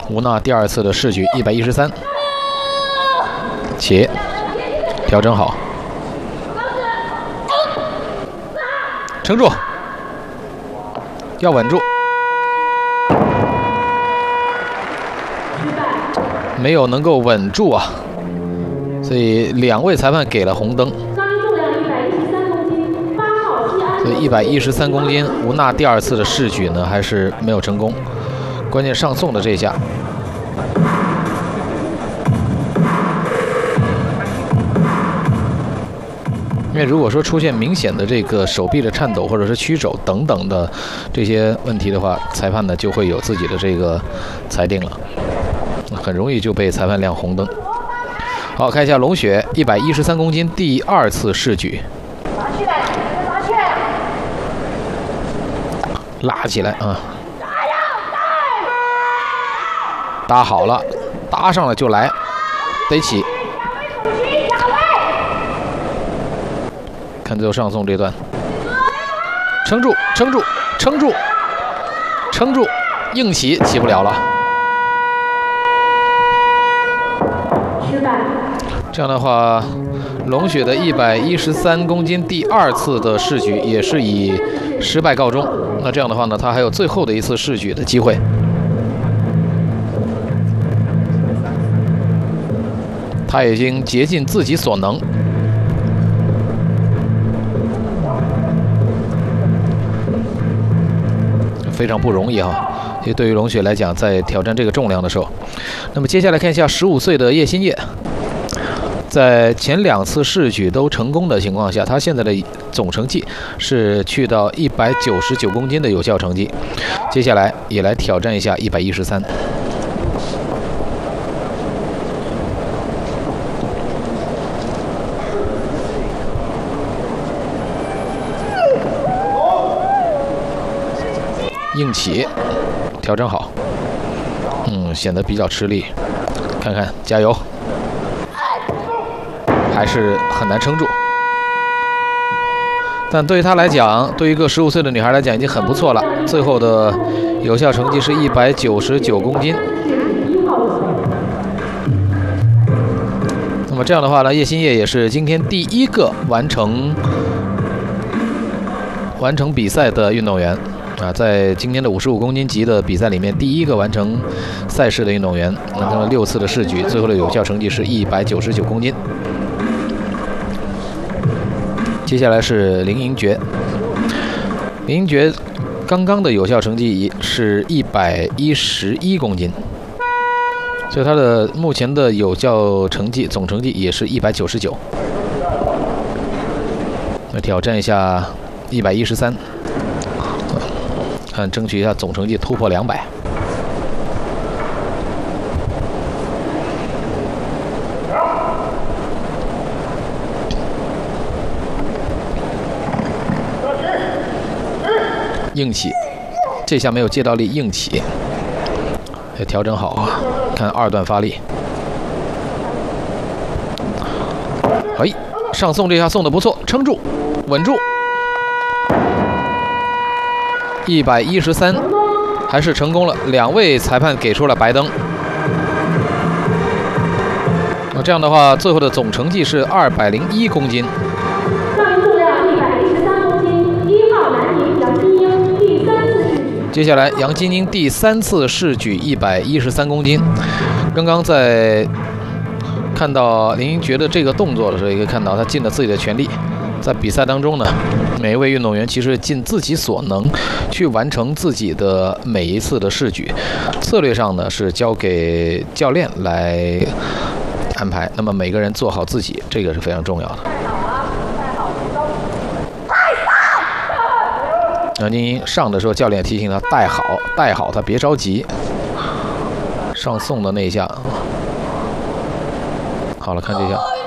吴娜第2次的试举113，起，调整好，撑住，要稳住，没有能够稳住啊，所以2位裁判给了红灯。所以113公斤，吴娜第2次的试举呢还是没有成功，关键上送的这一下。因为如果说出现明显的这个手臂的颤抖或者是曲肘等等的这些问题的话，裁判呢就会有自己的这个裁定了，很容易就被裁判亮红灯。好，看一下龙雪113公斤第2次试举，拉起来啊，搭好了，搭上了就来，得起。看最后上送这段，撑住，撑住，撑住，撑住，硬起，起不了了。这样的话，龙雪的113公斤第2次的试举也是以失败告终。那这样的话呢，他还有最后的一次试举的机会。他已经竭尽自己所能。非常不容易哈，其实对于龙雪来讲，在挑战这个重量的时候，那么接下来看一下15岁的叶新烨，在前2次试举都成功的情况下，他现在的总成绩是去到199公斤的有效成绩。接下来也来挑战一下113。硬起，调整好，显得比较吃力，看看，加油，还是很难撑住。但对于她来讲，对于一个15岁的女孩来讲，已经很不错了。最后的有效成绩是199公斤。那么这样的话呢，叶新烨也是今天第1个完成比赛的运动员。在今天的55公斤级的比赛里面，第1个完成赛事的运动员，完成了6次的试举，最后的有效成绩是199公斤。接下来是林盈珏，林盈珏刚刚的有效成绩是111公斤，所以他的目前的有效成绩总成绩也是199。来挑战一下113。看，争取一下总成绩突破200。硬起，这下没有借到力，硬起，也调整好，看2段发力。哎，上送这下送的不错，撑住，稳住。113还是成功了，2位裁判给出了白灯。那这样的话，最后的总成绩是201公斤。 上一重量113公斤，1号男女杨金英第3次试举。 接下来，杨金英第3次试举113公斤。刚刚在看到林盈珏的这个动作的时候，也可以看到他尽了自己的全力。在比赛当中呢，每一位运动员其实尽自己所能去完成自己的每一次的试举，策略上呢是交给教练来安排，那么每个人做好自己，这个是非常重要的。杨金英上的时候，教练提醒他带好，他别着急。上送的那一下，好了，看这下。